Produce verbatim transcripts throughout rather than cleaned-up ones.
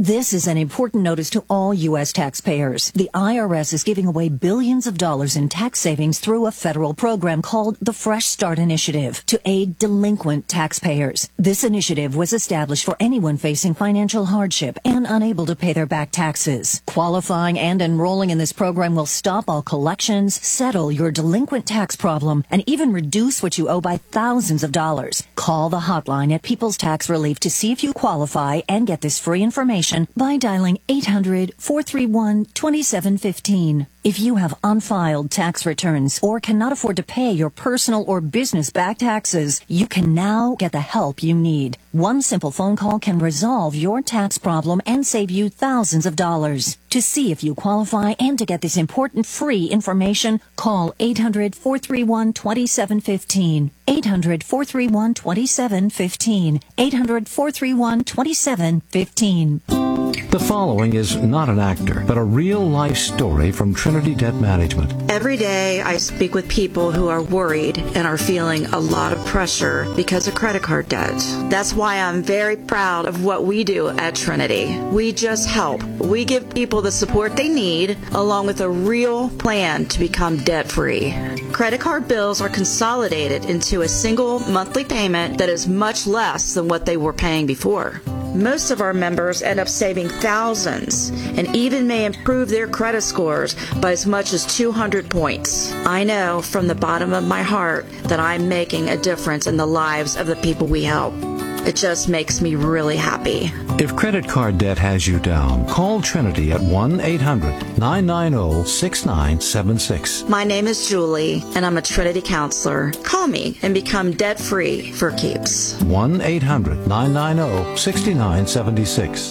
This is an important notice to all U S taxpayers. The I R S is giving away billions of dollars in tax savings through a federal program called the Fresh Start Initiative to aid delinquent taxpayers. This initiative was established for anyone facing financial hardship and unable to pay their back taxes. Qualifying and enrolling in this program will stop all collections, settle your delinquent tax problem, and even reduce what you owe by thousands of dollars. Call the hotline at People's Tax Relief to see if you qualify and get this free information by dialing eight hundred, four three one, two seven one five. If you have unfiled tax returns or cannot afford to pay your personal or business back taxes, you can now get the help you need. One simple phone call can resolve your tax problem and save you thousands of dollars. To see if you qualify and to get this important free information, call eight hundred, four three one, two seven one five. eight hundred, four three one, two seven one five. eight hundred, four three one, two seven one five. The following is not an actor, but a real-life story from Trinity Debt Management. Every day I speak with people who are worried and are feeling a lot of pressure because of credit card debt. That's why I'm very proud of what we do at Trinity. We just help. We give people the support they need, along with a real plan to become debt-free. Credit card bills are consolidated into a single monthly payment that is much less than what they were paying before. Most of our members end up saving thousands and even may improve their credit scores by as much as two hundred points. I know from the bottom of my heart that I'm making a difference in the lives of the people we help. It just makes me really happy. If credit card debt has you down, call Trinity at one eight hundred, nine nine zero, six nine seven six. My name is Julie, and I'm a Trinity counselor. Call me and become debt-free for keeps. one eight hundred, nine nine zero, six nine seven six.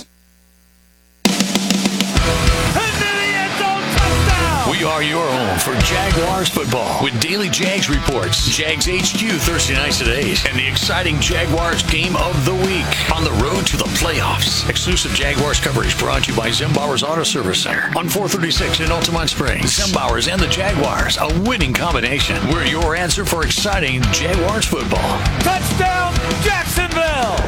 We are your home for Jaguars football with daily Jags reports, Jags H Q Thursday nights at eight, and the exciting Jaguars game of the week on the road to the playoffs. Exclusive Jaguars coverage brought to you by Zimbauer's Auto Service Center on four thirty-six in Altamont Springs. Zimbauer's and the Jaguars, a winning combination. We're your answer for exciting Jaguars football. Touchdown, Jacksonville!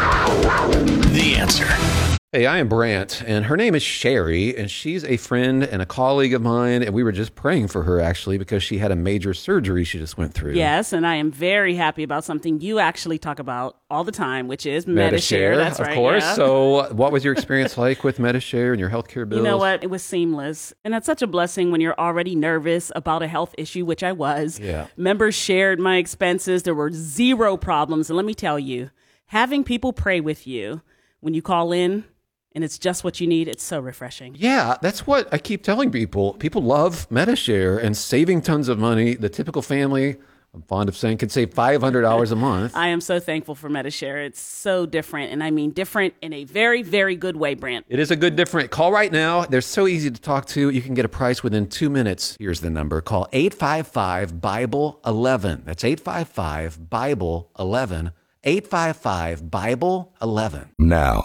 The answer. Hey, I am Brant, and her name is Sherry, and she's a friend and a colleague of mine, and we were just praying for her, actually, because she had a major surgery she just went through. Yes, and I am very happy about something you actually talk about all the time, which is Medi-Share. Medi-Share, That's of right, course. yeah. So what was your experience like with Medi-Share and your healthcare bills? You know what? It was seamless, and that's such a blessing when you're already nervous about a health issue, which I was. Yeah. Members shared my expenses. There were zero problems, and let me tell you, having people pray with you when you call in, and it's just what you need, it's so refreshing. Yeah, that's what I keep telling people. People love Medi-Share and saving tons of money. The typical family, I'm fond of saying, can save five hundred dollars a month. I am so thankful for Medi-Share. It's so different, and I mean different in a very, very good way, Brant. It is a good different. Call right now. They're so easy to talk to. You can get a price within two minutes. Here's the number. Call eight five five, Bible eleven. That's eight five five, Bible eleven. eight five five, Bible eleven. Now,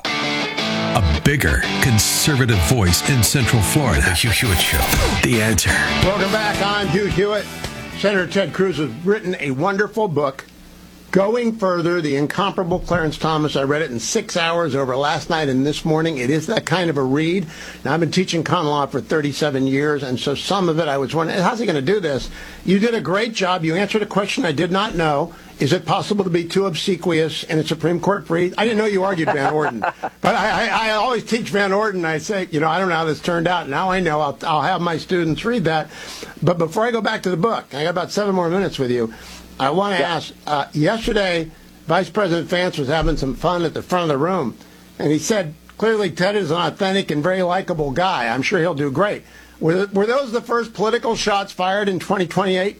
a bigger conservative voice in Central Florida. The Hugh Hewitt Show. The Answer. Welcome back. I'm Hugh Hewitt. Senator Ted Cruz has written a wonderful book, Going Further, The Incomparable Clarence Thomas. I read it in six hours over last night and this morning. It is that kind of a read. Now, I've been teaching con law for thirty-seven years, and so some of it I was wondering, how's he going to do this? You did a great job. You answered a question I did not know. Is it possible to be too obsequious in a Supreme Court brief? I didn't know you argued Van Orden. But I, I, I always teach Van Orden. I say, you know, I don't know how this turned out. Now I know. I'll, I'll have my students read that. But before I go back to the book, I got about seven more minutes with you. I want to yeah. ask, uh, yesterday, Vice President Vance was having some fun at the front of the room. And he said, clearly Ted is an authentic and very likable guy. I'm sure he'll do great. Were, were those the first political shots fired in twenty twenty-eight?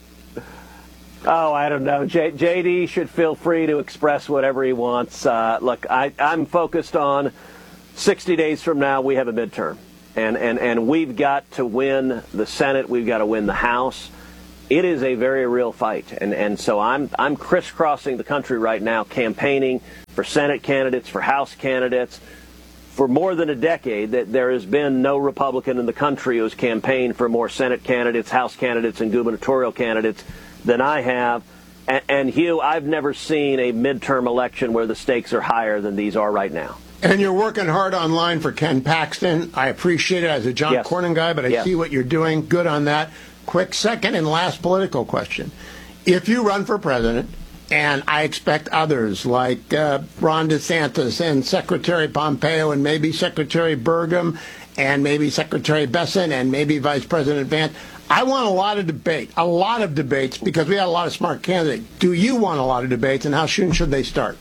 Oh, I don't know. J- JD should feel free to express whatever he wants. Uh, look, I, I'm focused on sixty days from now, we have a midterm. And, and, and we've got to win the Senate. We've got to win the House. It is a very real fight. And, and so I'm, I'm crisscrossing the country right now, campaigning for Senate candidates, for House candidates. For more than a decade, that there has been no Republican in the country who's campaigned for more Senate candidates, House candidates, and gubernatorial candidates than I have. And, and Hugh, I've never seen a midterm election where the stakes are higher than these are right now. And you're working hard online for Ken Paxton. I appreciate it as a John Yes. Cornyn guy, but I Yes. see what you're doing. Good on that. Quick second and last political question. If you run for president, and I expect others like uh, Ron DeSantis and Secretary Pompeo and maybe Secretary Burgum and maybe Secretary Besson and maybe Vice President Vance, I want a lot of debate, a lot of debates, because we got a lot of smart candidates. Do you want a lot of debates, and how soon should they start?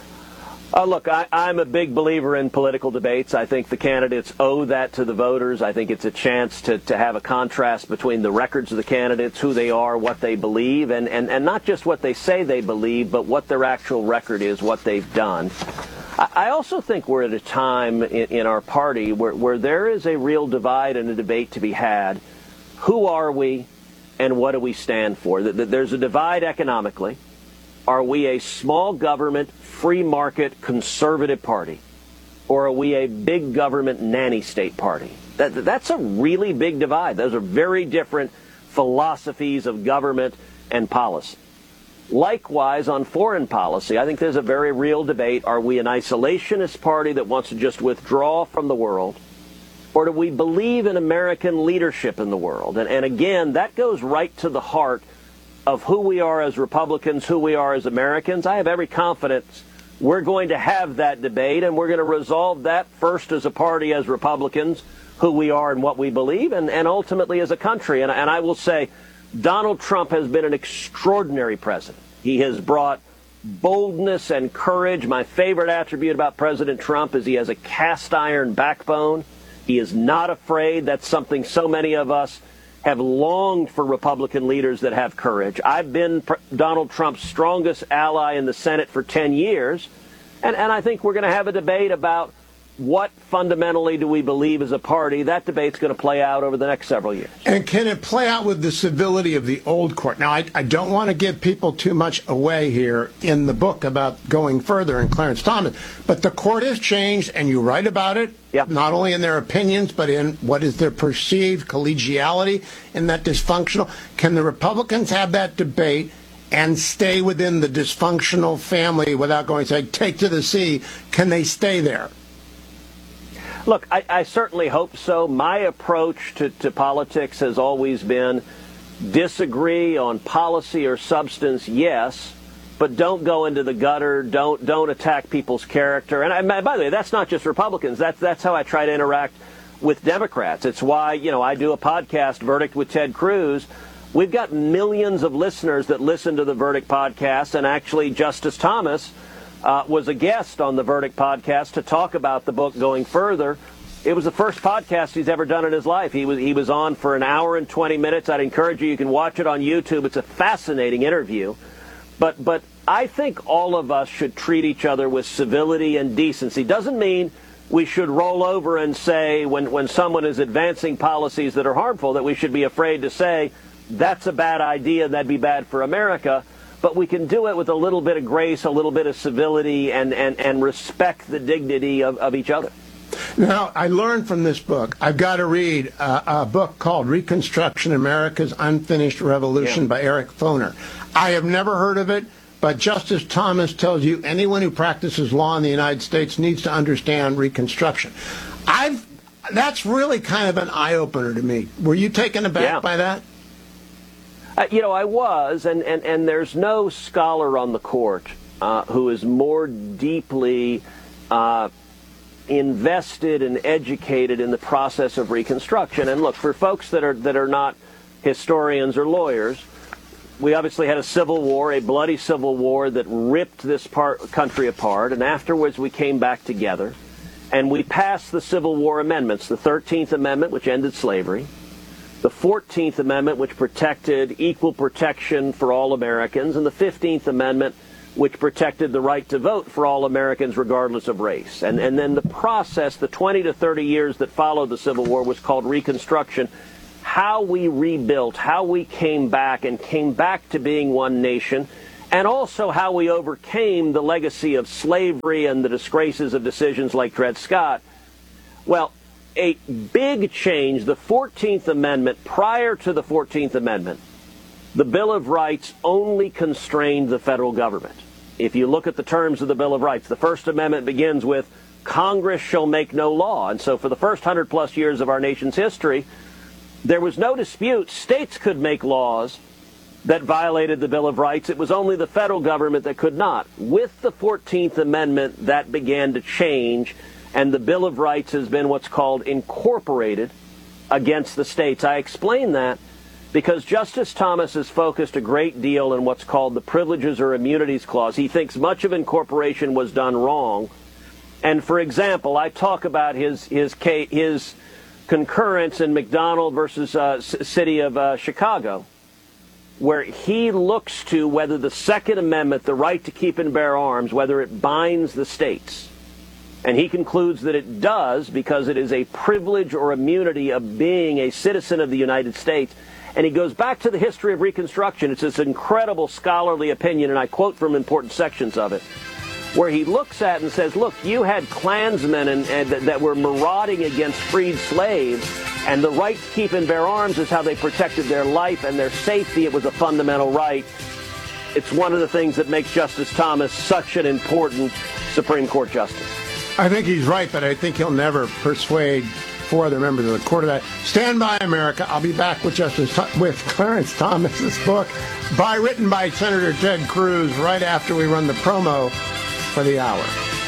Uh, look, I, I'm a big believer in political debates. I think the candidates owe that to the voters. I think it's a chance to, to have a contrast between the records of the candidates, who they are, what they believe, and, and, and not just what they say they believe, but what their actual record is, what they've done. I, I also think we're at a time in, in our party where, where there is a real divide and a debate to be had. Who are we, and what do we stand for? There's a divide economically. Are we a small government, free market, conservative party? Or are we a big government, nanny state party? That, that's a really big divide. Those are very different philosophies of government and policy. Likewise, on foreign policy, I think there's a very real debate. Are we an isolationist party that wants to just withdraw from the world? Or do we believe in American leadership in the world? And, and again, that goes right to the heart of who we are as Republicans, who we are as Americans. I have every confidence we're going to have that debate, and we're going to resolve that first as a party, as Republicans, who we are and what we believe, and, and ultimately as a country. And, and I will say, Donald Trump has been an extraordinary president. He has brought boldness and courage. My favorite attribute about President Trump is he has a cast iron backbone. He is not afraid. That's something so many of us have longed for, Republican leaders that have courage. I've been Donald Trump's strongest ally in the Senate for ten years, and, and I think we're going to have a debate about what fundamentally do we believe as a party. That debate's going to play out over the next several years. And can it play out with the civility of the old court? Now, I, I don't want to give people too much away here in the book about going further in Clarence Thomas, but the court has changed, and you write about it, yeah. not only in their opinions, but in what is their perceived collegiality in that dysfunctional. Can the Republicans have that debate and stay within the dysfunctional family without going, say, take to the sea? Can they stay there? Look, I, I certainly hope so. My approach to, to politics has always been disagree on policy or substance, yes, but don't go into the gutter. Don't don't attack people's character. And I, by the way, that's not just Republicans. That's that's how I try to interact with Democrats. It's why, you know, I do a podcast, Verdict with Ted Cruz. We've got millions of listeners that listen to the Verdict podcast, and actually Justice Thomas Uh, was a guest on the Verdict podcast to talk about the book Going Further. It was the first podcast he's ever done in his life. He was he was on for an hour and twenty minutes. I'd encourage you, you can watch it on YouTube. It's a fascinating interview. But but I think all of us should treat each other with civility and decency. Doesn't mean we should roll over and say when, when someone is advancing policies that are harmful that we should be afraid to say that's a bad idea, that'd be bad for America. But we can do it with a little bit of grace, a little bit of civility, and, and, and respect the dignity of, of each other. Now, I learned from this book, I've got to read a, a book called Reconstruction, America's Unfinished Revolution yeah. by Eric Foner. I have never heard of it, but Justice Thomas tells you anyone who practices law in the United States needs to understand Reconstruction. I've That's really kind of an eye-opener to me. Were you taken aback yeah. by that? Uh, you know, I was, and, and, and there's no scholar on the court uh, who is more deeply uh, invested and educated in the process of Reconstruction. And look, for folks that are that are not historians or lawyers, we obviously had a civil war, a bloody civil war that ripped this part, country apart, and afterwards we came back together, and we passed the Civil War amendments, the thirteenth Amendment, which ended slavery, the fourteenth Amendment, which protected equal protection for all Americans, and the fifteenth Amendment, which protected the right to vote for all Americans regardless of race. And, and then the process, the twenty to thirty years that followed the Civil War, was called Reconstruction. How we rebuilt, how we came back and came back to being one nation, and also how we overcame the legacy of slavery and the disgraces of decisions like Dred Scott. Well, a big change, the fourteenth Amendment, prior to the fourteenth Amendment, the Bill of Rights only constrained the federal government. If you look at the terms of the Bill of Rights, the First Amendment begins with Congress shall make no law. And so for the first hundred plus years of our nation's history, there was no dispute. States could make laws that violated the Bill of Rights. It was only the federal government that could not. With the fourteenth Amendment, that began to change, and the Bill of Rights has been what's called incorporated against the states. I explain that because Justice Thomas has focused a great deal on what's called the Privileges or Immunities Clause. He thinks much of incorporation was done wrong. And for example, I talk about his his his concurrence in McDonald versus uh, City of uh, Chicago, where he looks to whether the Second Amendment, the right to keep and bear arms, whether it binds the states. And he concludes that it does because it is a privilege or immunity of being a citizen of the United States. And he goes back to the history of Reconstruction. It's this incredible scholarly opinion, and I quote from important sections of it, where he looks at and says, look, you had Klansmen and, and that were marauding against freed slaves, and the right to keep and bear arms is how they protected their life and their safety. It was a fundamental right. It's one of the things that makes Justice Thomas such an important Supreme Court justice. I think he's right, but I think he'll never persuade four other members of the court of that. Stand by, America. I'll be back with Justice with Clarence Thomas's book, by written by Senator Ted Cruz, right after we run the promo for the hour.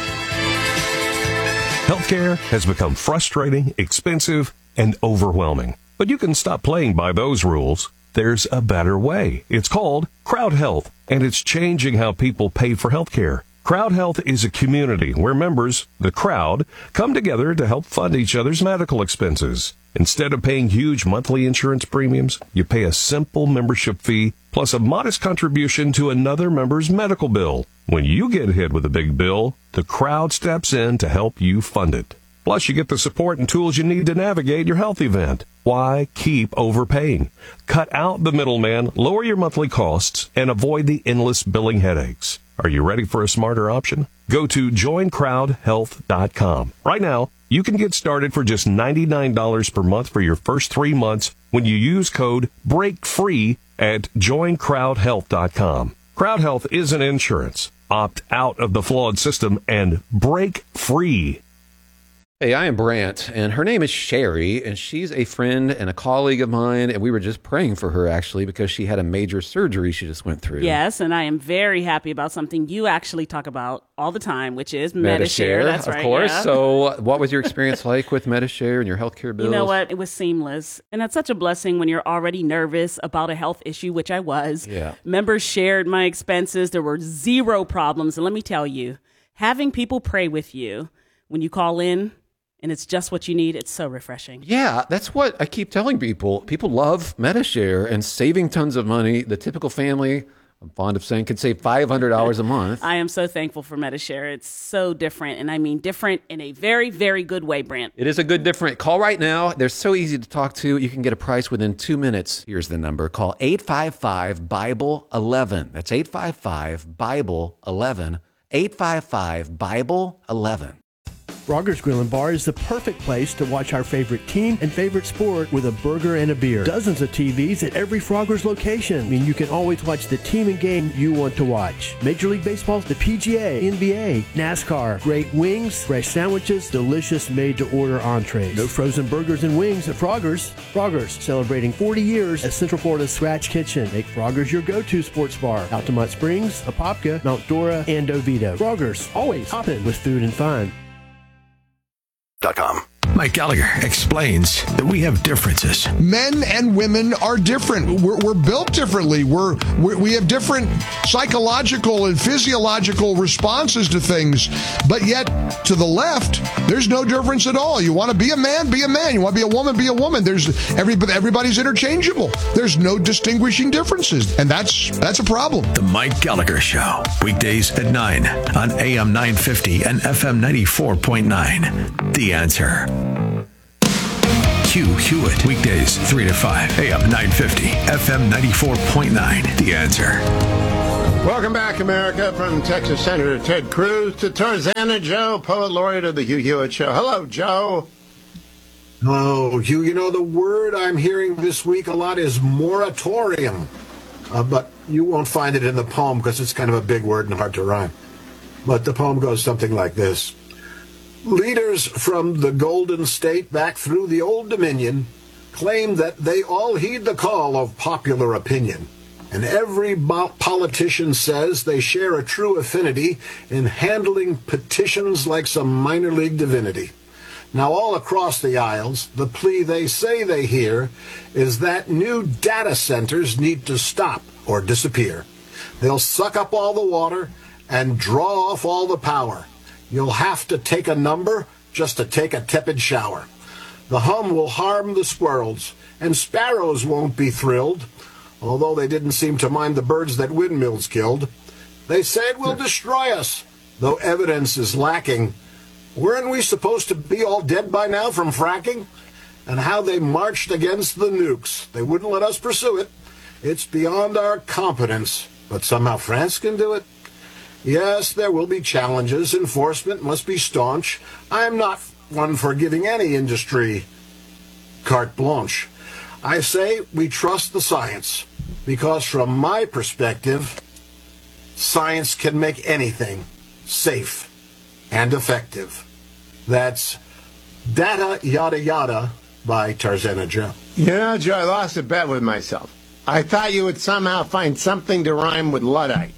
Healthcare has become frustrating, expensive, and overwhelming. But you can stop playing by those rules. There's a better way. It's called Crowd Health, and it's changing how people pay for healthcare. Crowd Health is a community where members, the crowd, come together to help fund each other's medical expenses. Instead of paying huge monthly insurance premiums, you pay a simple membership fee plus a modest contribution to another member's medical bill. When you get hit with a big bill, the crowd steps in to help you fund it. Plus, you get the support and tools you need to navigate your health event. Why keep overpaying? Cut out the middleman, lower your monthly costs, and avoid the endless billing headaches. Are you ready for a smarter option? Go to join crowd health dot com. Right now, you can get started for just ninety-nine dollars per month for your first three months when you use code BREAKFREE at join crowd health dot com. Crowd Health isn't insurance. Opt out of the flawed system and break free. Hey, I am Brant, and her name is Sherry, and she's a friend and a colleague of mine, and we were just praying for her, actually, because she had a major surgery she just went through. Yes, and I am very happy about something you actually talk about all the time, which is Medi-Share. Medi-Share, That's of right, course. yeah. So what was your experience like with Medi-Share and your healthcare bills? You know what? It was seamless, and that's such a blessing when you're already nervous about a health issue, which I was. Yeah. Members shared my expenses. There were zero problems, and let me tell you, having people pray with you when you call in, and it's just what you need, it's so refreshing. Yeah, that's what I keep telling people. People love Medi-Share and saving tons of money. The typical family, I'm fond of saying, can save five hundred dollars a month. I am so thankful for Medi-Share. It's so different, and I mean different in a very, very good way, Brant. It is a good different. Call right now. They're so easy to talk to. You can get a price within two minutes. Here's the number. Call eight five five, Bible eleven. That's eight five five, Bible eleven. eight five five, Bible eleven. Frogger's Grill and Bar is the perfect place to watch our favorite team and favorite sport with a burger and a beer. Dozens of T Vs at every Frogger's location. I mean, you can always watch the team and game you want to watch. Major League Baseball, the P G A, N B A, NASCAR, great wings, fresh sandwiches, delicious made-to-order entrees. No frozen burgers and wings at Frogger's. Frogger's, celebrating forty years as Central Florida's Scratch Kitchen. Make Frogger's your go-to sports bar. Altamont Springs, Apopka, Mount Dora, and Oviedo. Frogger's, always hopping with food and fun. Com. Mike Gallagher explains that we have differences. Men and women are different. We're, we're built differently. We're, we're we have different psychological and physiological responses to things. But yet, to the left, there's no difference at all. You want to be a man, be a man. You want to be a woman, be a woman. There's everybody, everybody's interchangeable. There's no distinguishing differences, and that's that's a problem. The Mike Gallagher Show, weekdays at nine on A M nine fifty and F M ninety-four point nine. The Answer. Hugh Hewitt, weekdays three to five, A M nine fifty, F M ninety-four point nine. The Answer. Welcome back, America, from Texas Senator Ted Cruz to Tarzana Joe, poet laureate of the Hugh Hewitt Show. Hello, Joe. Oh, Hugh, you know, the word I'm hearing this week a lot is moratorium. Uh, but you won't find it in the poem because it's kind of a big word and hard to rhyme. But the poem goes something like this. Leaders from the Golden State back through the Old Dominion claim that they all heed the call of popular opinion. And every politician says they share a true affinity in handling petitions like some minor league divinity. Now, all across the aisles, the plea they say they hear is that new data centers need to stop or disappear. They'll suck up all the water and draw off all the power. You'll have to take a number just to take a tepid shower. The hum will harm the squirrels, and sparrows won't be thrilled, although they didn't seem to mind the birds that windmills killed. They say it will destroy us, though evidence is lacking. Weren't we supposed to be all dead by now from fracking? And how they marched against the nukes. They wouldn't let us pursue it. It's beyond our competence, but somehow France can do it. Yes, there will be challenges. Enforcement must be staunch. I am not one for giving any industry carte blanche. I say we trust the science, because from my perspective, science can make anything safe and effective. That's Data Yada Yada by Tarzana Joe. You know, Joe, I lost a bet with myself. I thought you would somehow find something to rhyme with Luddite.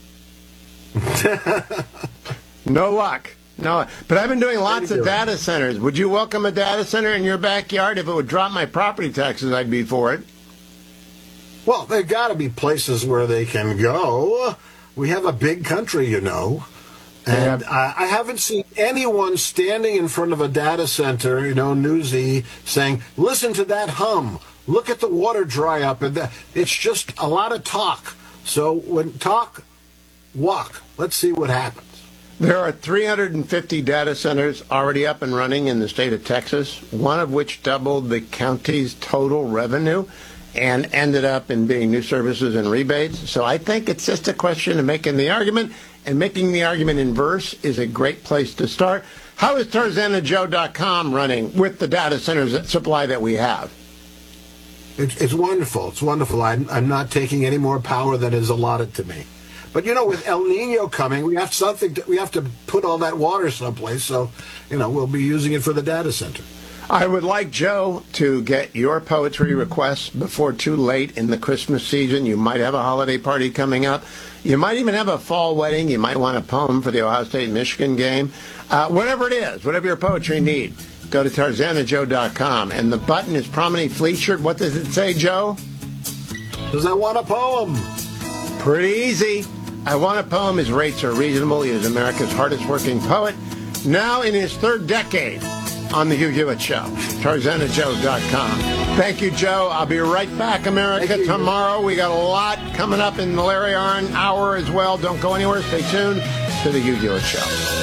No luck. No, but I've been doing lots of data centers. Would you welcome a data center in your backyard? If it would drop my property taxes, I'd be for it. Well, there got to be places where they can go. We have a big country, you know. And I, I haven't seen anyone standing in front of a data center, you know, newsy, saying, listen to that hum. Look at the water dry up. And that. It's just a lot of talk. So when talk, walk. Let's see what happens. There are three hundred fifty data centers already up and running in the state of Texas, one of which doubled the county's total revenue and ended up in being new services and rebates. So I think it's just a question of making the argument, and making the argument in verse is a great place to start. How is Tarzana Joe dot com running with the data centers that supply that we have? It's, it's wonderful. It's wonderful. I'm, I'm not taking any more power than is allotted to me. But, you know, with El Nino coming, we have something. To, we have to put all that water someplace. So, you know, we'll be using it for the data center. I would like Joe to get your poetry requests before too late in the Christmas season. You might have a holiday party coming up. You might even have a fall wedding. You might want a poem for the Ohio State-Michigan game. Uh, whatever it is, whatever your poetry need, go to Tarzana Joe dot com. And the button is prominently featured. What does it say, Joe? Does that want a poem? Pretty easy. I Want a Poem. His rates are reasonable. He is America's hardest-working poet, now in his third decade on the Hugh Hewitt Show. Tarzana Joe dot com. Thank you, Joe. I'll be right back, America, tomorrow. We got a lot coming up in the Larry Arnn Hour as well. Don't go anywhere. Stay tuned to the Hugh Hewitt Show.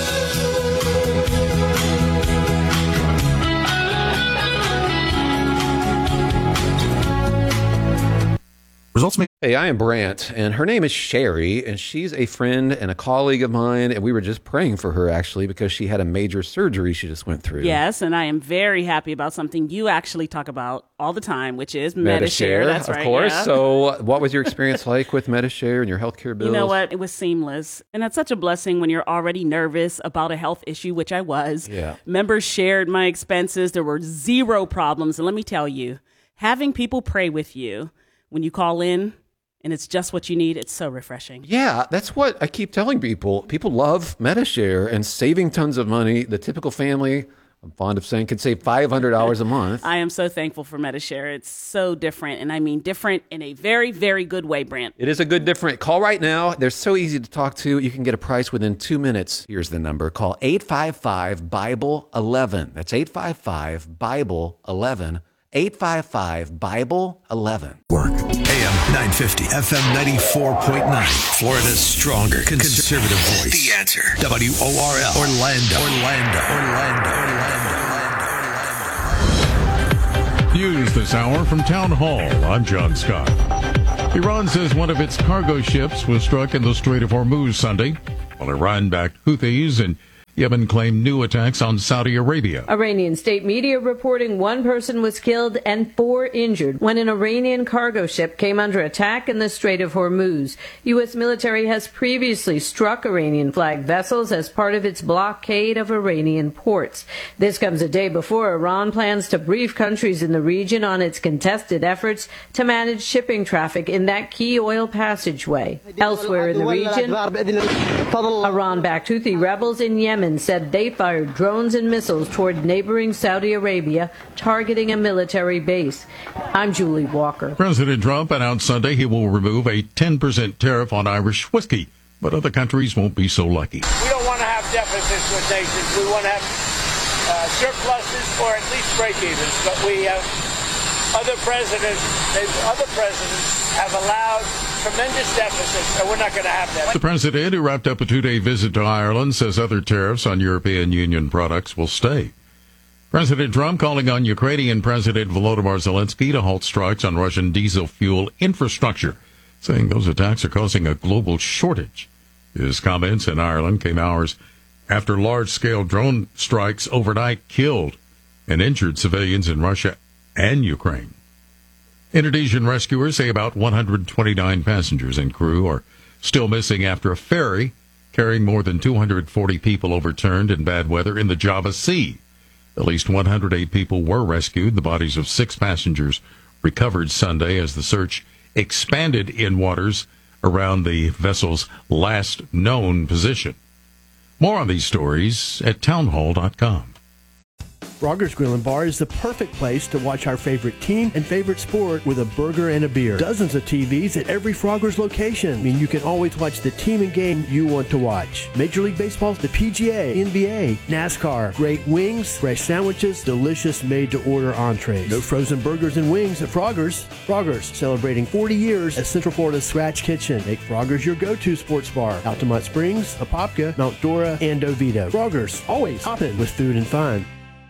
Results may- hey, I am Brant, and her name is Sherry, and she's a friend and a colleague of mine, and we were just praying for her, actually, because she had a major surgery she just went through. Yes, and I am very happy about something you actually talk about all the time, which is Medi-Share. Medi-Share, That's of right, course. yeah. So what was your experience like with Medi-Share and your healthcare bills? You know what? It was seamless. And that's such a blessing when you're already nervous about a health issue, which I was. Yeah. Members shared my expenses. There were zero problems. And let me tell you, having people pray with you when you call in, and it's just what you need, it's so refreshing. Yeah, that's what I keep telling people. People love Medi-Share and saving tons of money. The typical family, I'm fond of saying, can save five hundred dollars a month. I am so thankful for Medi-Share. It's so different, and I mean different in a very, very good way, Brant. It is a good different. Call right now. They're so easy to talk to. You can get a price within two minutes. Here's the number. Call eight five five, Bible eleven. That's eight five five, Bible eleven. eight five five, Bible eleven. Work. A M nine fifty, F M ninety-four point nine. Florida's stronger conservative voice. The Answer. W O R L. Orlando. Orlando. Orlando. Orlando. News this hour from Town Hall. I'm John Scott. Iran says one of its cargo ships was struck in the Strait of Hormuz Sunday, while Iran-backed Houthis and Yemen claimed new attacks on Saudi Arabia. Iranian state media reporting one person was killed and four injured when an Iranian cargo ship came under attack in the Strait of Hormuz. U S military has previously struck Iranian-flagged vessels as part of its blockade of Iranian ports. This comes a day before Iran plans to brief countries in the region on its contested efforts to manage shipping traffic in that key oil passageway. Elsewhere in the region, Iran-backed Houthi rebels in Yemen said they fired drones and missiles toward neighboring Saudi Arabia, targeting a military base. I'm Julie Walker. President Trump announced Sunday he will remove a ten percent tariff on Irish whiskey, but other countries won't be so lucky. We don't want to have deficits with nations. We want to have uh, surpluses or at least break-evens. But we have other presidents, other presidents have allowed tremendous deficits, and we're not going to have that. The president, who wrapped up a two-day visit to Ireland, says other tariffs on European Union products will stay. President Trump calling on Ukrainian President Volodymyr Zelensky to halt strikes on Russian diesel fuel infrastructure, saying those attacks are causing a global shortage. His comments in Ireland came hours after large-scale drone strikes overnight killed and injured civilians in Russia and Ukraine. Indonesian rescuers say about one hundred twenty-nine passengers and crew are still missing after a ferry carrying more than two hundred forty people overturned in bad weather in the Java Sea. At least one hundred eight people were rescued. The bodies of six passengers recovered Sunday as the search expanded in waters around the vessel's last known position. More on these stories at townhall dot com. Frogger's Grill and Bar is the perfect place to watch our favorite team and favorite sport with a burger and a beer. Dozens of T Vs at every Frogger's location. I mean, you can always watch the team and game you want to watch. Major League Baseball, the P G A, N B A, NASCAR, great wings, fresh sandwiches, delicious made-to-order entrees. No frozen burgers and wings at Frogger's. Frogger's, celebrating forty years as Central Florida's Scratch Kitchen. Make Frogger's your go-to sports bar. Altamont Springs, Apopka, Mount Dora, and Oviedo. Frogger's, always hopping with food and fun.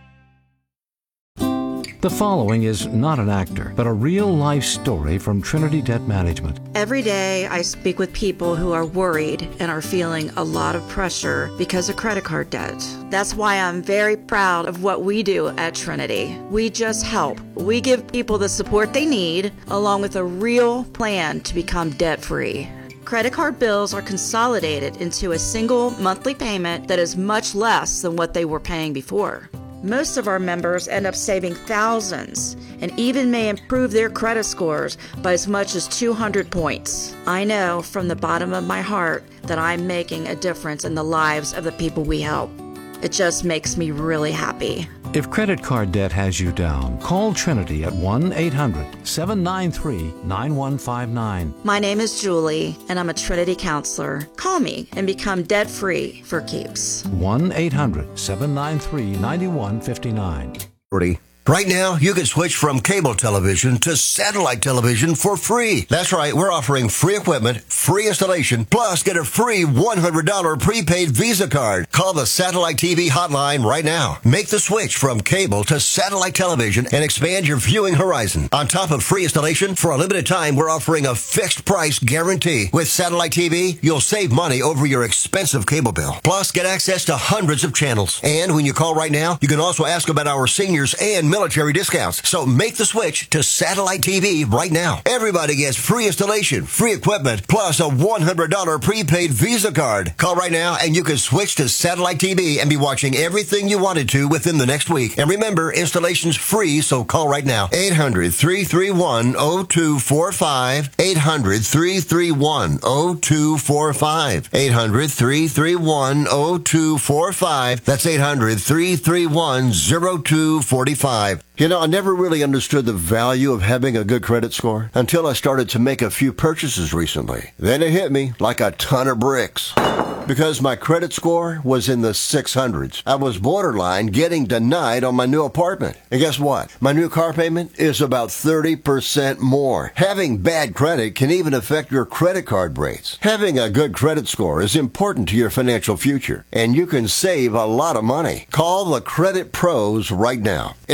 The following is not an actor, but a real-life story from Trinity Debt Management. Every day I speak with people who are worried and are feeling a lot of pressure because of credit card debt. That's why I'm very proud of what we do at Trinity. We just help. We give people the support they need, along with a real plan to become debt-free. Credit card bills are consolidated into a single monthly payment that is much less than what they were paying before. Most of our members end up saving thousands and even may improve their credit scores by as much as two hundred points. I know from the bottom of my heart that I'm making a difference in the lives of the people we help. It just makes me really happy. If credit card debt has you down, call Trinity at one eight hundred seven nine three nine one five nine. My name is Julie, and I'm a Trinity counselor. Call me and become debt-free for keeps. one eight hundred seven nine three nine one five nine. Right now, you can switch from cable television to satellite television for free. That's right, we're offering free equipment, free installation, plus get a free one hundred dollars prepaid Visa card. Call the Satellite T V hotline right now. Make the switch from cable to satellite television and expand your viewing horizon. On top of free installation, for a limited time, we're offering a fixed price guarantee. With Satellite T V, you'll save money over your expensive cable bill. Plus, get access to hundreds of channels. And when you call right now, you can also ask about our seniors and military discounts. So make the switch to Satellite T V right now. Everybody gets free installation, free equipment, plus a one hundred dollars prepaid Visa card. Call right now and you can switch to Satellite T V and be watching everything you wanted to within the next week. And remember, installation's free, so call right now. eight hundred three three one zero two four five. eight hundred three three one zero two four five. eight hundred three three one zero two four five. That's eight hundred three three one zero two four five. You know, I never really understood the value of having a good credit score until I started to make a few purchases recently. Then it hit me like a ton of bricks. Because my credit score was in the six hundreds. I was borderline getting denied on my new apartment. And guess what? My new car payment is about thirty percent more. Having bad credit can even affect your credit card rates. Having a good credit score is important to your financial future, and you can save a lot of money. Call the Credit Pros right now. In a free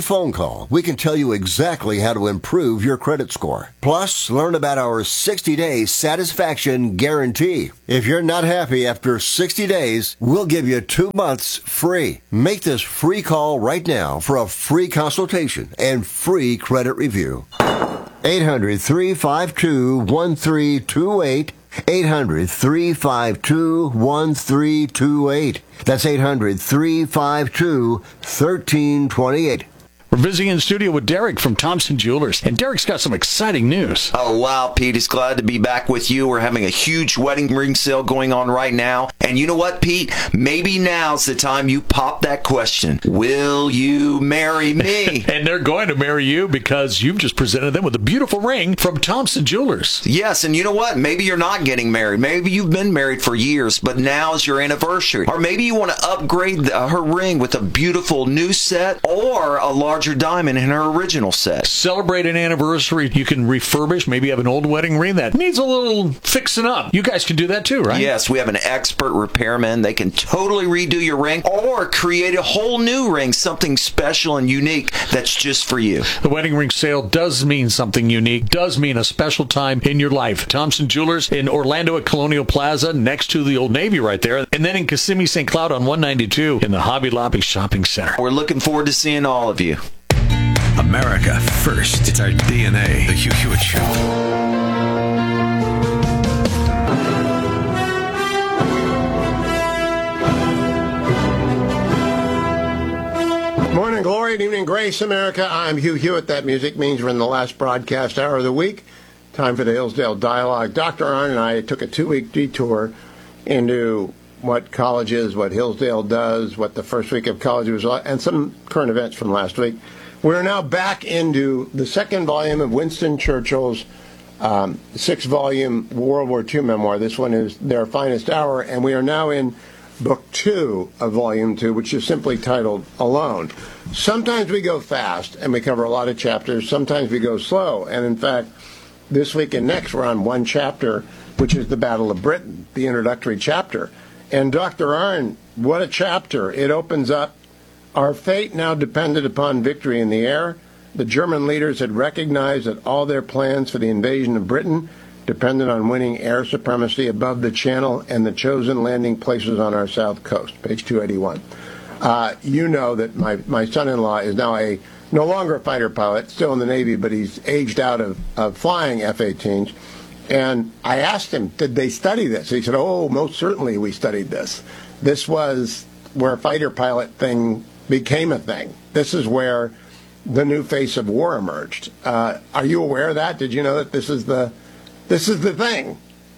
phone call, we can tell you exactly how to improve your credit score. Plus, learn about our sixty-day satisfaction guarantee. If you're not happy after sixty days, we'll give you two months free. Make this free call right now for a free consultation and free credit review. eight hundred, three five two, one three two eight. eight hundred, three five two, one three two eight. That's eight hundred, three five two, one three two eight. We're visiting in the studio with Derek from Thompson Jewelers, and Derek's got some exciting news. Oh, wow, Pete. It's glad to be back with you. We're having a huge wedding ring sale going on right now. And you know what, Pete? Maybe now's the time you pop that question. Will you marry me? And they're going to marry you because you've just presented them with a beautiful ring from Thompson Jewelers. Yes, and you know what? Maybe you're not getting married. Maybe you've been married for years, but now's your anniversary. Or maybe you want to upgrade the, her ring with a beautiful new set or a large diamond in her original set. Celebrate an anniversary. You can refurbish. Maybe you have an old wedding ring that needs a little fixing up. You guys can do that too, right? Yes, we have an expert repairman. They can totally redo your ring or create a whole new ring, something special and unique that's just for you. The wedding ring sale does mean something unique, does mean a special time in your life. Thompson Jewelers in Orlando at Colonial Plaza next to the Old Navy right there. And then in Kissimmee, Saint Cloud on one ninety-two in the Hobby Lobby Shopping Center. We're looking forward to seeing all of you. America first. It's our D N A. The Hugh Hewitt Show. Morning glory and evening grace, America. I'm Hugh Hewitt. That music means we're in the last broadcast hour of the week. Time for the Hillsdale Dialogue. Doctor Arnn and I took a two-week detour into what college is, what Hillsdale does, what the first week of college was like, and some current events from last week. We're now back into the second volume of Winston Churchill's um, six-volume World War Two memoir. This one is Their Finest Hour, and we are now in book two of volume two, which is simply titled Alone. Sometimes we go fast, and we cover a lot of chapters. Sometimes we go slow, and in fact, this week and next, we're on one chapter, which is the Battle of Britain, the introductory chapter. And Doctor Arnn, what a chapter. It opens up. Our fate now depended upon victory in the air. The German leaders had recognized that all their plans for the invasion of Britain depended on winning air supremacy above the Channel and the chosen landing places on our south coast. Page two eighty-one. Uh, you know that my, my son-in-law is now a no longer a fighter pilot, still in the Navy, but he's aged out of, of flying F eighteens. And I asked him, did they study this? He said, oh, most certainly we studied this. This was where a fighter pilot thing became a thing. This is where the new face of war emerged. Uh, are you aware of that? Did you know that this is the this is the thing?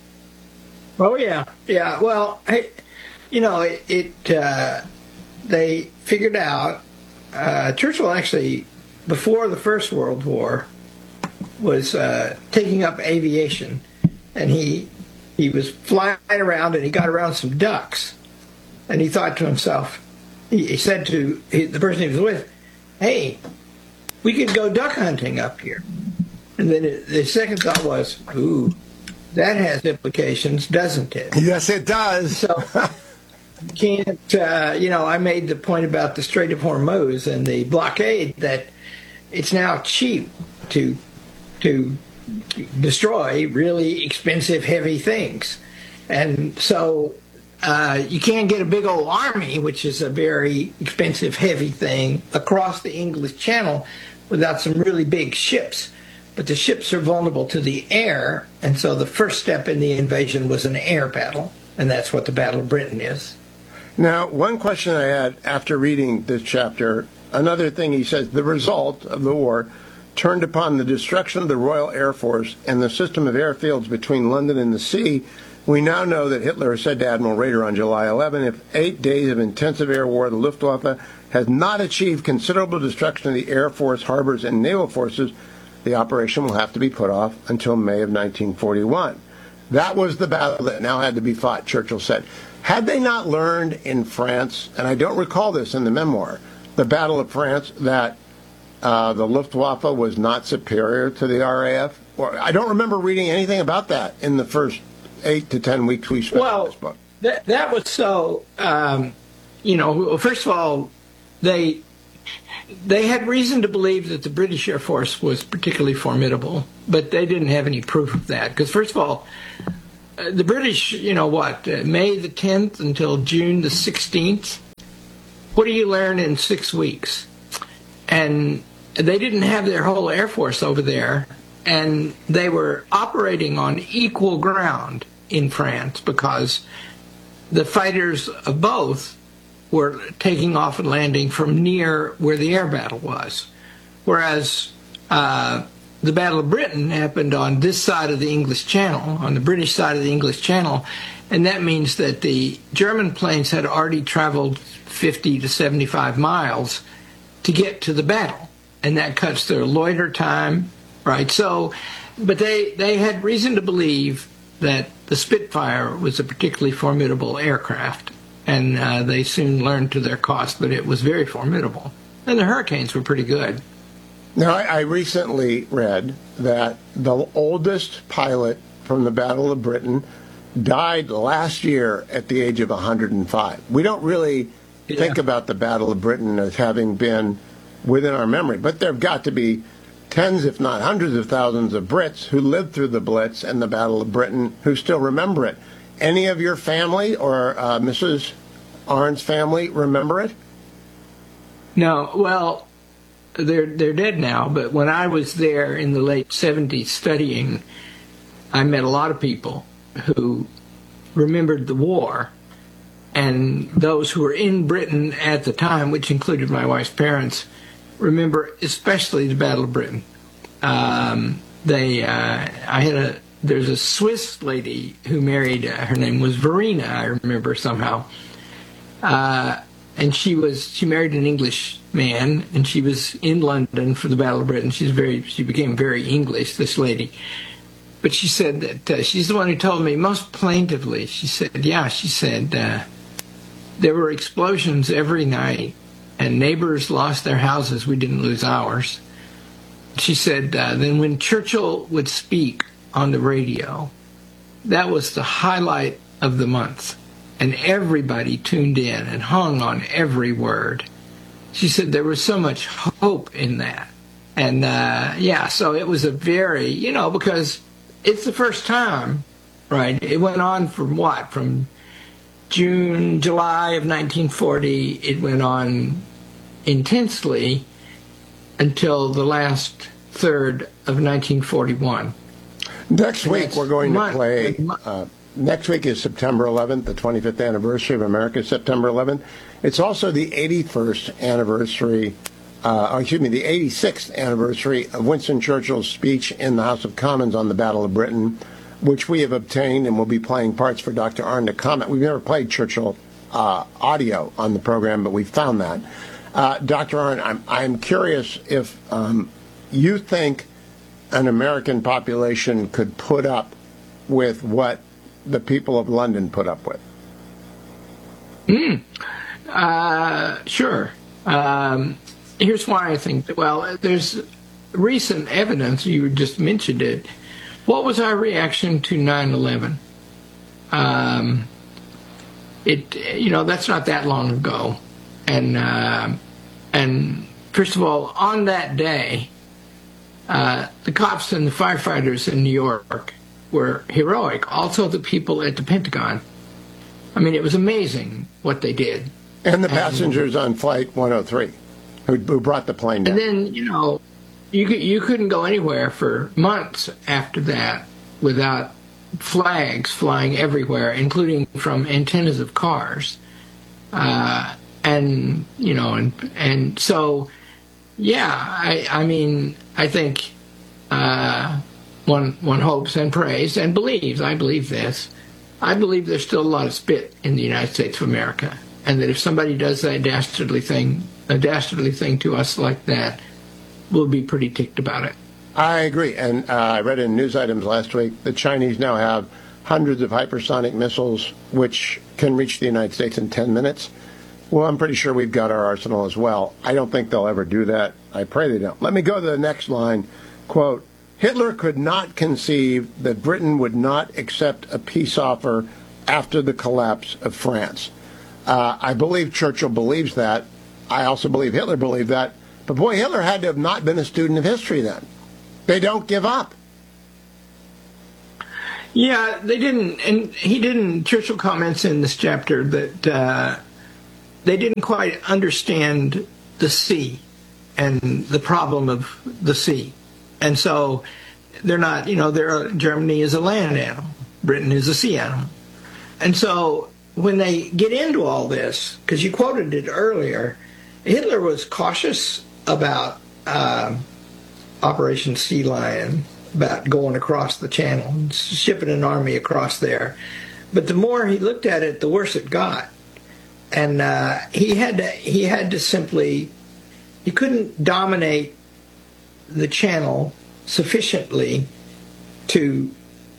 Oh yeah, yeah. Well, I, you know, it. it uh, they figured out. Uh, Churchill actually, before the First World War, was uh, taking up aviation, and he he was flying around, and he got around some ducks, and he thought to himself. He said to the person he was with, hey, we could go duck hunting up here. And then the second thought was, ooh, that has implications, doesn't it? Yes, it does. So, can't, uh, you know, I made the point about the Strait of Hormuz and the blockade that it's now cheap to to destroy really expensive, heavy things. And so Uh, you can't get a big old army, which is a very expensive, heavy thing, across the English Channel without some really big ships. But the ships are vulnerable to the air, and so the first step in the invasion was an air battle, and that's what the Battle of Britain is. Now, one question I had after reading this chapter, another thing he says, the result of the war turned upon the destruction of the Royal Air Force and the system of airfields between London and the sea. We now know that Hitler said to Admiral Raeder on July eleventh, if eight days of intensive air war, the Luftwaffe has not achieved considerable destruction of the Air Force, harbors, and naval forces, the operation will have to be put off until May of nineteen forty-one. That was the battle that now had to be fought, Churchill said. Had they not learned in France, and I don't recall this in the memoir, the Battle of France, that uh, the Luftwaffe was not superior to the R A F? Or, I don't remember reading anything about that in the first eight to ten weeks we spent well, on this book. That, that was so, um, you know, first of all, they they had reason to believe that the British Air Force was particularly formidable, but they didn't have any proof of that. Because first of all, uh, the British, you know what, uh, May the tenth until June the sixteenth, what do you learn in six weeks? And they didn't have their whole Air Force over there, and they were operating on equal ground in France because the fighters of both were taking off and landing from near where the air battle was. Whereas uh, the Battle of Britain happened on this side of the English Channel, on the British side of the English Channel, and that means that the German planes had already traveled fifty to seventy-five miles to get to the battle, and that cuts their loiter time, right? So, but they, they had reason to believe that the Spitfire was a particularly formidable aircraft, and uh, they soon learned to their cost that it was very formidable. And the Hurricanes were pretty good. Now, I, I recently read that the oldest pilot from the Battle of Britain died last year at the age of one hundred five. We don't really yeah. think about the Battle of Britain as having been within our memory, but there have got to be tens, if not hundreds of thousands of Brits who lived through the Blitz and the Battle of Britain who still remember it. Any of your family or uh, Missus Arndt's family remember it? No, well, they're they're dead now, but when I was there in the late seventies studying, I met a lot of people who remembered the war, and those who were in Britain at the time, which included my wife's parents, remember especially the Battle of Britain. Um, they, uh, I had a, there's a Swiss lady who married, uh, her name was Verena, I remember somehow. Uh, and she was, she married an English man, and she was in London for the Battle of Britain. She's very, she became very English, this lady. But she said that, uh, she's the one who told me most plaintively, she said, yeah, she said, uh, there were explosions every night, and neighbors lost their houses. We didn't lose ours. She said, uh, then when Churchill would speak on the radio, that was the highlight of the month. And everybody tuned in and hung on every word. She said there was so much hope in that. And, uh, yeah, so it was a very, you know, because it's the first time, right? It went on from what? From June, July of nineteen forty, it went on intensely until the last third of nineteen forty-one. Next week we're going to play, uh, next week is September eleventh, the twenty-fifth anniversary of America's September eleventh. It's also the eighty-first anniversary, uh, or excuse me, the eighty-sixth anniversary of Winston Churchill's speech in the House of Commons on the Battle of Britain, which we have obtained and will be playing parts for Doctor Arndt to comment. We've never played Churchill uh, audio on the program, but we found that. Uh, Doctor Arndt, I'm, I'm curious if um, you think an American population could put up with what the people of London put up with. Mm. Uh, sure. Um, here's why I think that, well, there's recent evidence, you just mentioned it. What was our reaction to nine eleven? Um, it, you know, that's not that long ago. And, uh, and first of all, on that day, uh, the cops and the firefighters in New York were heroic. Also the people at the Pentagon. I mean, it was amazing what they did. And the passengers and, on Flight one oh three who, who brought the plane down. And then, you know, you, you couldn't go anywhere for months after that without flags flying everywhere, including from antennas of cars. Uh, and, you know, and, and so, yeah, I, I mean, I think uh, one, one hopes and prays and believes, I believe this, I believe there's still a lot of spit in the United States of America, and that if somebody does that dastardly thing, a dastardly thing to us like that, we'll be pretty ticked about it. I agree, and uh, I read in news items last week the Chinese now have hundreds of hypersonic missiles which can reach the United States in ten minutes. Well, I'm pretty sure we've got our arsenal as well. I don't think they'll ever do that. I pray they don't. Let me go to the next line. Quote, Hitler could not conceive that Britain would not accept a peace offer after the collapse of France. Uh, I believe Churchill believes that. I also believe Hitler believed that. But boy, Hitler had to have not been a student of history then. They don't give up. Yeah, they didn't, and he didn't. Churchill comments in this chapter that uh, they didn't quite understand the sea and the problem of the sea. And so they're not, you know, they're, Germany is a land animal. Britain is a sea animal. And so when they get into all this, because you quoted it earlier, Hitler was cautious about uh, Operation Sea Lion, about going across the channel and shipping an army across there. But the more he looked at it, the worse it got. And uh, he had to, he had to simply, he couldn't dominate the channel sufficiently to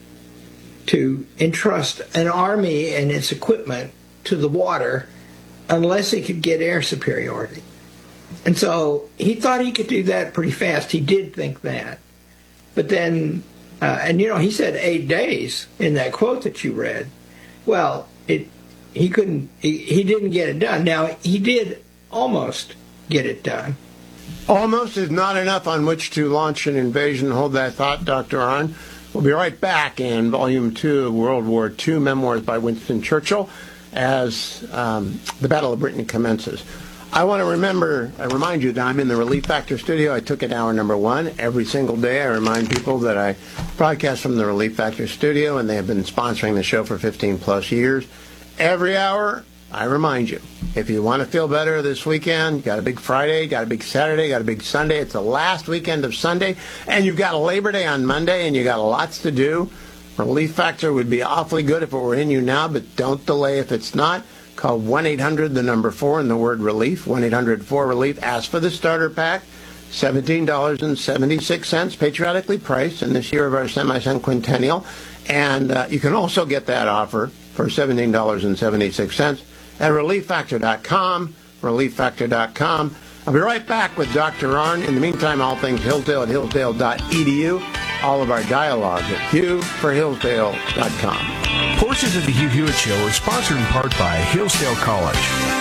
to entrust an army and its equipment to the water unless he could get air superiority. And so he thought he could do that pretty fast. He did think that. But then, uh, and you know, he said eight days in that quote that you read. Well, it he couldn't, he, he didn't get it done. Now, he did almost get it done. Almost is not enough on which to launch an invasion. Hold that thought, Doctor Arnn. We'll be right back in Volume two of World War Two, Memoirs by Winston Churchill, as um, the Battle of Britain commences. I want to remember, I remind you that I'm in the Relief Factor studio. I took it hour number one. Every single day I remind people that I broadcast from the Relief Factor studio, and they have been sponsoring the show for fifteen plus years. Every hour, I remind you, if you want to feel better this weekend, you got a big Friday, got a big Saturday, got a big Sunday. It's the last weekend of Sunday, and you've got a Labor Day on Monday, and you got lots to do. Relief Factor would be awfully good if it were in you now, but don't delay if it's not. Call one eight hundred, the number four, and the word relief, one eight hundred four relief. Ask for the starter pack, seventeen dollars and seventy-six cents, patriotically priced in this year of our semi-centennial. And uh, you can also get that offer for seventeen dollars and seventy-six cents at relief factor dot com, relief factor dot com. I'll be right back with Doctor Arnn. In the meantime, all things Hillsdale at hillsdale dot e d u. All of our dialogues at hugh for hillsdale dot com. Portions of the Hugh Hewitt Show are sponsored in part by Hillsdale College.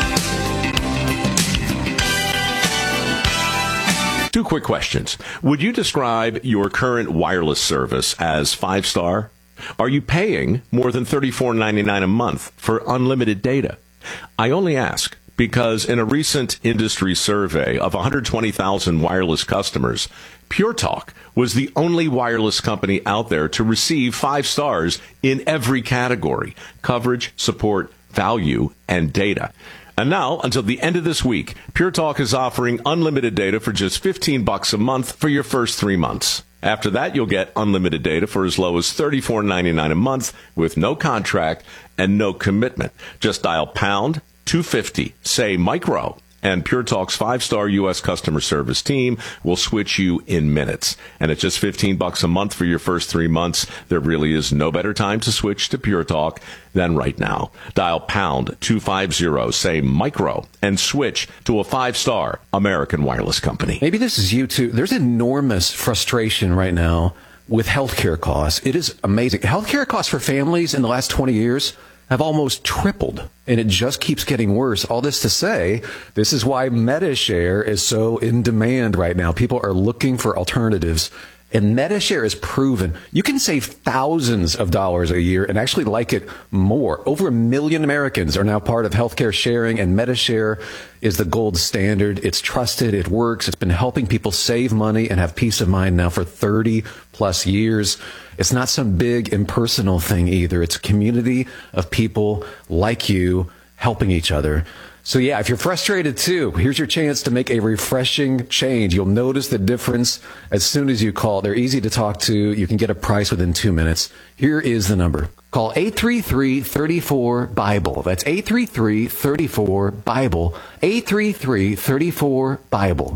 Two quick questions. Would you describe your current wireless service as five-star? Are you paying more than thirty-four ninety-nine a month for unlimited data? I only ask because in a recent industry survey of one hundred twenty thousand wireless customers, Pure Talk was the only wireless company out there to receive five stars in every category: coverage, support, value, and data. And now, until the end of this week, Pure Talk is offering unlimited data for just fifteen bucks a month for your first three months. After that, you'll get unlimited data for as low as thirty-four ninety-nine a month with no contract and no commitment. Just dial pound two fifty, say micro, and Pure Talk's five-star U S customer service team will switch you in minutes. And at just fifteen bucks a month for your first three months, there really is no better time to switch to Pure Talk than right now. Dial pound two fifty, say micro, and switch to a five-star American wireless company. Maybe this is you too. There's enormous frustration right now with healthcare costs. It is amazing. Healthcare costs for families in the last twenty years have almost tripled, and it just keeps getting worse. All this to say, this is why MediShare is so in demand right now. People are looking for alternatives, and MediShare is proven you can save thousands of dollars a year and actually like it more. Over a million Americans are now part of healthcare sharing, and MediShare is the gold standard. It's trusted. It works. It's been helping people save money and have peace of mind now for thirty plus years. It's not some big impersonal thing either. It's a community of people like you helping each other. So yeah, if you're frustrated too, here's your chance to make a refreshing change. You'll notice the difference as soon as you call. They're easy to talk to. You can get a price within two minutes. Here is the number. Call eight three three, three four, BIBLE. That's eight three three, three four, BIBLE. eight three three, three four, BIBLE.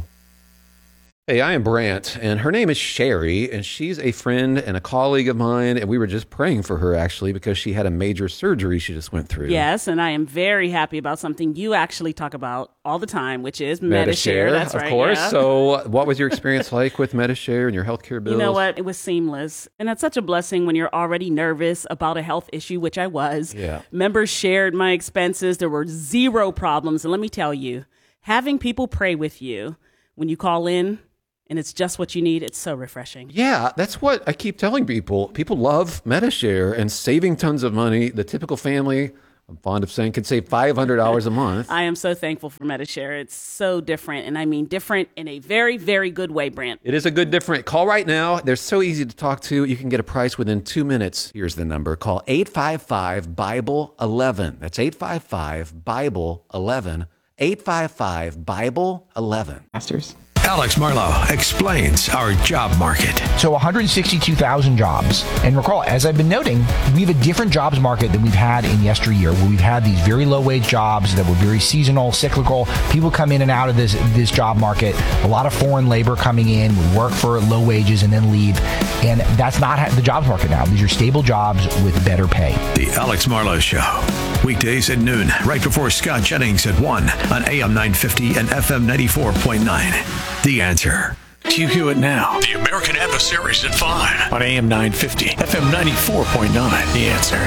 Hey, I am Brant, and her name is Sherry, and she's a friend and a colleague of mine, and we were just praying for her, actually, because she had a major surgery she just went through. Yes, and I am very happy about something you actually talk about all the time, which is MediShare. MediShare, That's of right, course. yeah. So what was your experience like with MediShare and your healthcare bills? You know what? It was seamless. And that's such a blessing when you're already nervous about a health issue, which I was. Yeah. Members shared my expenses. There were zero problems. And let me tell you, having people pray with you when you call in and it's just what you need, it's so refreshing. Yeah, that's what I keep telling people. People love Medi-Share and saving tons of money. The typical family, I'm fond of saying, can save five hundred dollars a month. I am so thankful for Medi-Share. It's so different, and I mean different in a very, very good way, Brent. It is a good different. Call right now. They're so easy to talk to. You can get a price within two minutes. Here's the number. Call eight five five, Bible eleven. That's eight five five, Bible eleven. eight five five, Bible eleven. Masters. Alex Marlowe explains our job market. So one hundred sixty-two thousand jobs. And recall, as I've been noting, we have a different jobs market than we've had in yesteryear, where we've had these very low-wage jobs that were very seasonal, cyclical. People come in and out of this, this job market. A lot of foreign labor coming in, would work for low wages and then leave. And that's not the jobs market now. These are stable jobs with better pay. The Alex Marlowe Show. Weekdays at noon, right before Scott Jennings at one on A M nine fifty and F M ninety-four point nine. The Answer. Hugh Hewitt now. The American Adversaries at five. On A M nine fifty, F M ninety-four point nine. The Answer.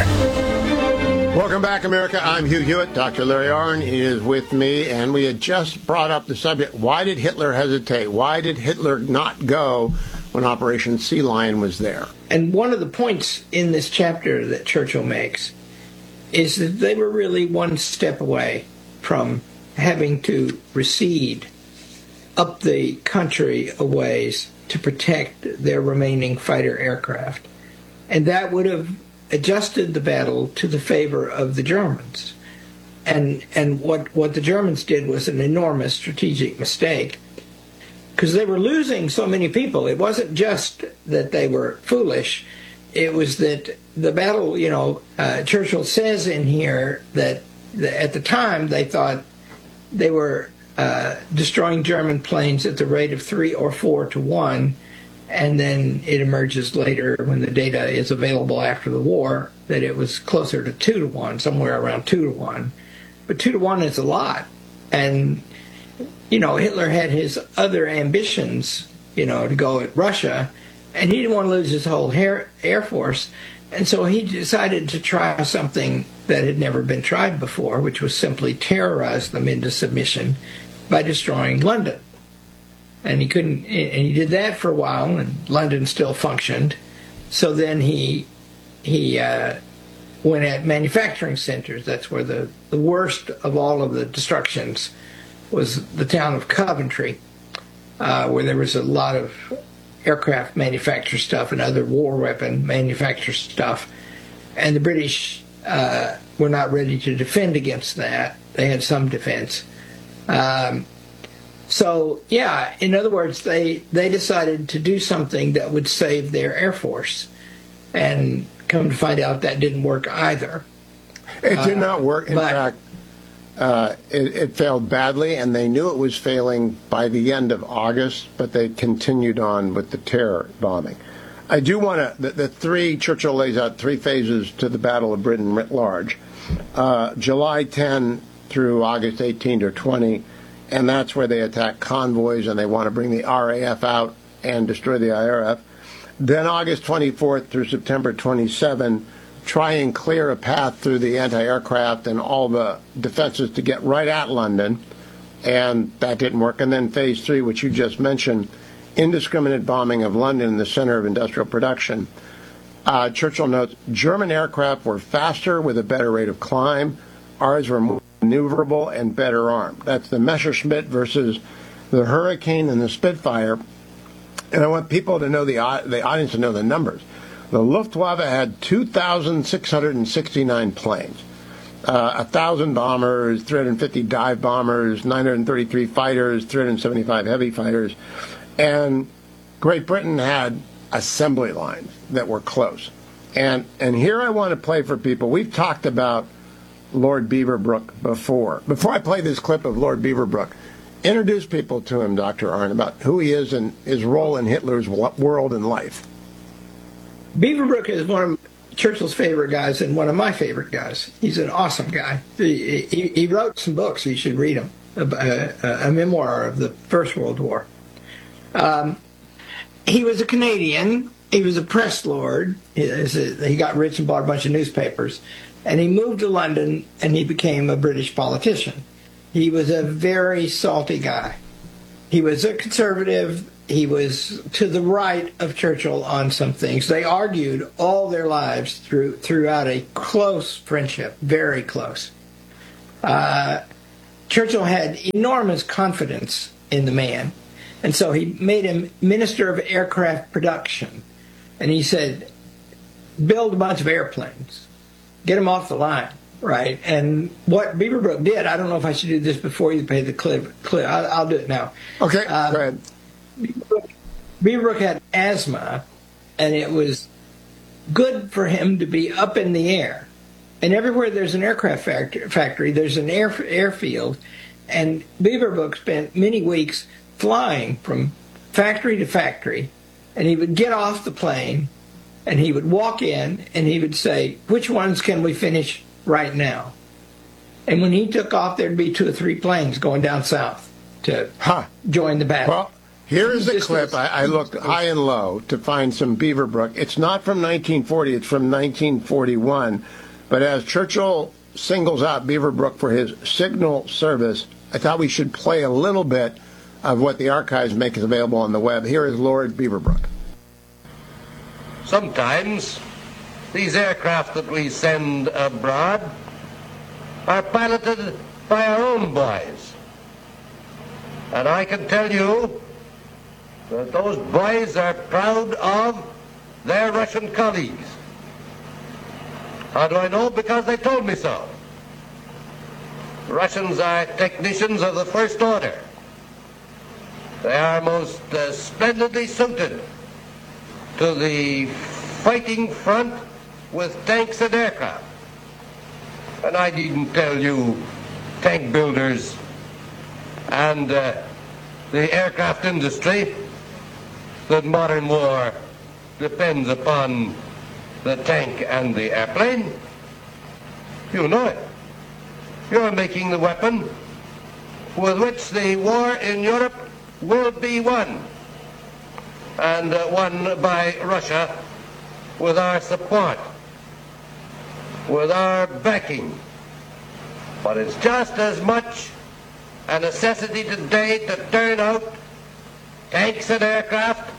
Welcome back, America. I'm Hugh Hewitt. Doctor Larry Arnn is with me, and we had just brought up the subject, why did Hitler hesitate? Why did Hitler not go when Operation Sea Lion was there? And one of the points in this chapter that Churchill makes is that they were really one step away from having to recede up the country a ways to protect their remaining fighter aircraft. And that would have adjusted the battle to the favor of the Germans. And and what, what the Germans did was an enormous strategic mistake, because they were losing so many people. It wasn't just that they were foolish. It was that the battle, you know, uh, Churchill says in here that the, at the time they thought they were uh, destroying German planes at the rate of three or four to one, and then it emerges later when the data is available after the war that it was closer to two to one, somewhere around two to one. But two to one is a lot. And, you know, Hitler had his other ambitions, you know, to go at Russia, and he didn't want to lose his whole air, air force. And so he decided to try something that had never been tried before, which was simply terrorize them into submission by destroying London. And he couldn't, and he did that for a while, and London still functioned. So then he he uh, went at manufacturing centers. That's where the, the worst of all of the destructions was the town of Coventry, uh, where there was a lot of aircraft manufacture stuff and other war weapon manufacture stuff. And the British uh, were not ready to defend against that. They had some defense. Um, so, yeah, in other words, they, they decided to do something that would save their Air Force. And come to find out that didn't work either. It did uh, not work. In but, fact, uh, it, it failed badly, and they knew it was failing by the end of August, but they continued on with the terror bombing. I do want to, the, the three, Churchill lays out three phases to the Battle of Britain writ large. Uh, July tenth through August eighteenth or twentieth, and that's where they attack convoys and they want to bring the R A F out and destroy the I R F. Then August twenty-fourth through September twenty-seventh, try and clear a path through the anti-aircraft and all the defenses to get right at London, and that didn't work. And then phase three, which you just mentioned, indiscriminate bombing of London, the center of industrial production. Uh, Churchill notes, German aircraft were faster with a better rate of climb. Ours were more maneuverable and better armed. That's the Messerschmitt versus the Hurricane and the Spitfire. And I want people to know, the, the audience to know the numbers. The Luftwaffe had two thousand six hundred sixty-nine planes, uh, one thousand bombers, three hundred fifty dive bombers, nine hundred thirty-three fighters, three hundred seventy-five heavy fighters. And Great Britain had assembly lines that were close. And and here I want to play for people. We've talked about Lord Beaverbrook before. Before I play this clip of Lord Beaverbrook, introduce people to him, Doctor Arnn, about who he is and his role in Hitler's world and life. Beaverbrook is one of Churchill's favorite guys and one of my favorite guys. He's an awesome guy. He, he, he wrote some books. You should read them. A, a, a memoir of the First World War. Um, he was a Canadian. He was a press lord. He, he got rich and bought a bunch of newspapers. And he moved to London, and he became a British politician. he was a very salty guy. He was a conservative. He was to the right of Churchill on some things. They argued all their lives through throughout a close friendship, very close. Uh, Churchill had enormous confidence in the man, and so he made him Minister of Aircraft Production. And he said, build a bunch of airplanes, get them off the line, right? And what Beaverbrook did, I don't know if I should do this before you pay the clip. clip. I'll, I'll do it now. Okay, uh, go ahead. Beaverbrook, Beaverbrook had asthma, and it was good for him to be up in the air. And everywhere there's an aircraft factory, there's an air airfield. And Beaverbrook spent many weeks flying from factory to factory. And he would get off the plane, and he would walk in, and he would say, which ones can we finish right now? And when he took off, there'd be two or three planes going down south to huh. join the battle. Well, here is a clip. I, I looked high and low to find some Beaverbrook. It's not from nineteen forty. It's from nineteen forty-one. But as Churchill singles out Beaverbrook for his signal service, I thought we should play a little bit of what the archives make available on the web. Here is Lord Beaverbrook. Sometimes these aircraft that we send abroad are piloted by our own boys. And I can tell you that those boys are proud of their Russian colleagues. How do I know? Because they told me so. Russians are technicians of the first order. They are most uh, splendidly suited to the fighting front with tanks and aircraft. And I needn't tell you, tank builders and uh, the aircraft industry, that modern war depends upon the tank and the airplane. You know it. You're making the weapon with which the war in Europe will be won, and uh, won by Russia with our support, with our backing. But it's just as much a necessity today to turn out tanks and aircraft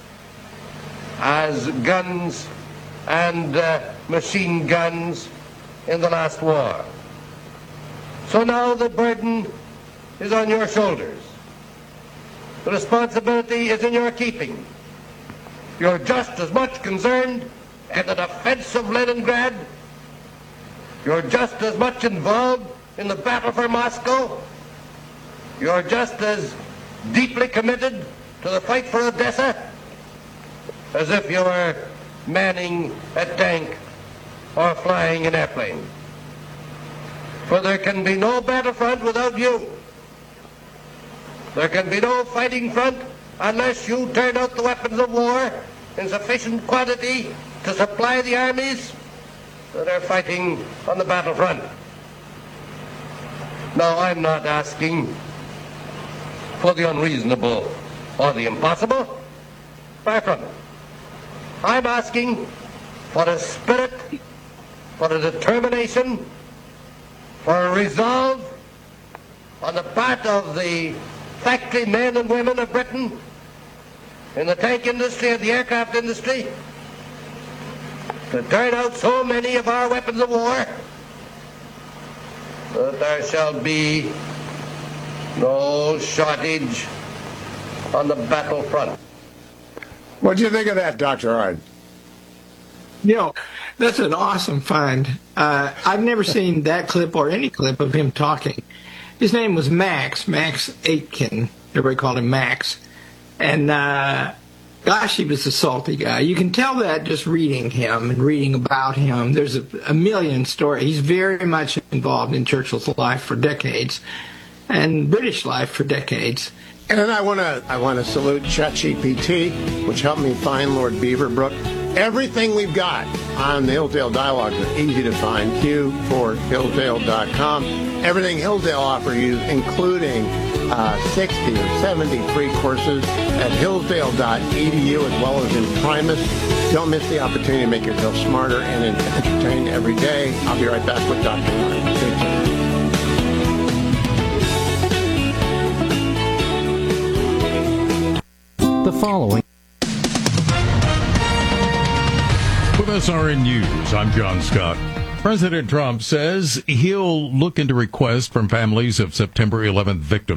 as guns and uh, machine guns in the last war. So now the burden is on your shoulders. The responsibility is in your keeping. You're just as much concerned in the defense of Leningrad. You're just as much involved in the battle for Moscow. You're just as deeply committed to the fight for Odessa as if you were manning a tank or flying an airplane. For there can be no battlefront without you. There can be no fighting front unless you turn out the weapons of war in sufficient quantity to supply the armies that are fighting on the battlefront. Now, I'm not asking for the unreasonable or the impossible. Far from it. I'm asking for a spirit, for a determination, for a resolve on the part of the factory men and women of Britain in the tank industry and the aircraft industry to turn out so many of our weapons of war that there shall be no shortage on the battlefront. What do you think of that, Doctor Hard? You know, that's an awesome find. Uh, I've never seen that clip or any clip of him talking. His name was Max, Max Aitken. Everybody called him Max. And, uh, gosh, he was a salty guy. You can tell that just reading him and reading about him. There's a, a million stories. He's very much involved in Churchill's life for decades and British life for decades. And then I want to I want to salute ChatGPT, which helped me find Lord Beaverbrook. Everything we've got on the Hillsdale Dialogues are easy to find. Q for Hillsdale dot com. Everything Hillsdale offers you, including uh, sixty or seventy free courses at Hillsdale dot E D U, as well as in Primus. Don't miss the opportunity to make yourself smarter and entertained every day. I'll be right back with Doctor Martin. following. With S R N News, I'm John Scott. President Trump says he'll look into requests from families of September eleventh victims